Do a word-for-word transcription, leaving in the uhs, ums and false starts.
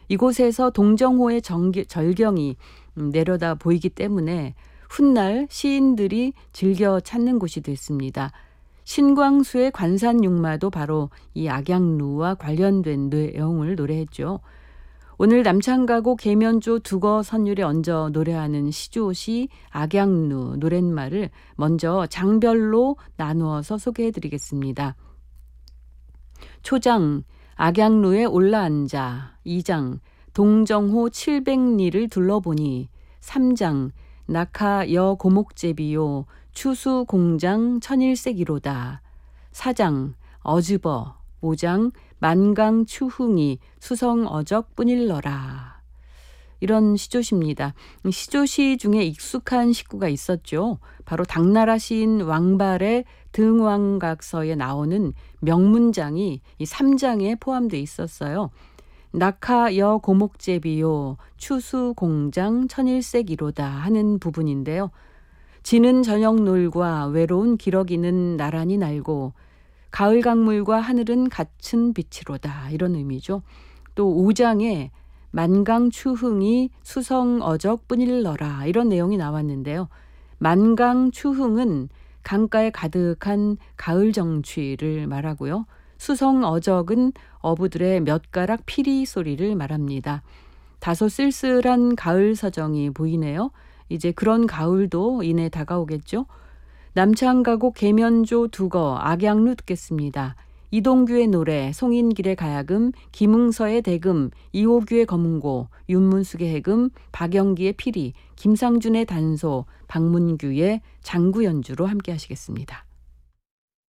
이곳에서 동정호의 정기, 절경이 음, 내려다 보이기 때문에 훗날 시인들이 즐겨 찾는 곳이 됐습니다. 신광수의 관산육마도 바로 이 악양루와 관련된 내용을 노래했죠. 오늘 남창가곡 계면조 두거 선율에 얹어 노래하는 시조시 악양루 노랫말을 먼저 장별로 나누어서 소개해드리겠습니다. 초장 악양루에 올라앉아, 이장 동정호 칠백리를 둘러보니, 삼장 낙하 여 고목제비요 추수공장 천일색이로다, 사장 어즈버, 오장 만강 추흥이 수성어적 뿐일러라. 이런 시조시입니다. 시조시 중에 익숙한 식구가 있었죠. 바로 당나라 시인 왕발의 등왕각서에 나오는 명문장이 이 삼 장에 포함되어 있었어요. 낙하 여 고목제비요 추수공장 천일색이로다 하는 부분인데요. 지는 저녁 놀과 외로운 기러기는 나란히 날고, 가을 강물과 하늘은 같은 빛이로다, 이런 의미죠. 또 오 장에 만강 추흥이 수성어적 뿐일러라, 이런 내용이 나왔는데요. 만강 추흥은 강가에 가득한 가을 정취를 말하고요. 수성어적은 어부들의 몇 가락 피리 소리를 말합니다. 다소 쓸쓸한 가을 서정이 보이네요. 이제 그런 가을도 이내 다가오겠죠. 남창가곡 계면조 두거 악양루 듣겠습니다. 이동규의 노래, 송인길의 가야금, 김응서의 대금, 이호규의 검은고, 윤문숙의 해금, 박영기의 피리, 김상준의 단소, 박문규의 장구 연주로 함께 하시겠습니다.